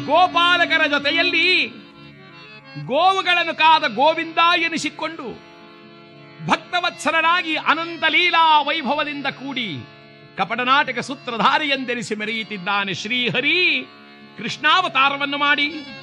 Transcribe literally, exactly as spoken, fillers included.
ಗೋಪಾಲಕರ ಜೊತೆಯಲ್ಲಿ ಗೋವುಗಳನ್ನು ಕಾದ ಗೋವಿಂದ ಎನಿಸಿಕೊಂಡು ಭಕ್ತವತ್ಸರನಾಗಿ ಅನಂತ ಲೀಲಾ ವೈಭವದಿಂದ ಕೂಡಿ ಕಪಟನಾಟಕ ಸೂತ್ರಧಾರಿ ಎಂದೆನಿಸಿ ಮೆರೆಯುತ್ತಿದ್ದಾನೆ ಶ್ರೀಹರಿ. ಕೃಷ್ಣಾವತಾರವನ್ನು ಮಾಡಿ